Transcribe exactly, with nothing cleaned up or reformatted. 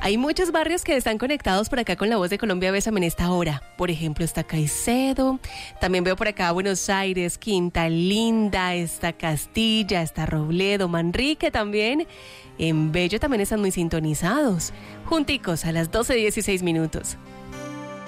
Hay muchos barrios que están conectados por acá con La Voz de Colombia Bésame en esta hora. Por ejemplo, está Caicedo, también veo por acá Buenos Aires, Quinta Linda, está Castilla, está Robledo, Manrique también. En Bello también están muy sintonizados. Junticos a las doce dieciséis minutos.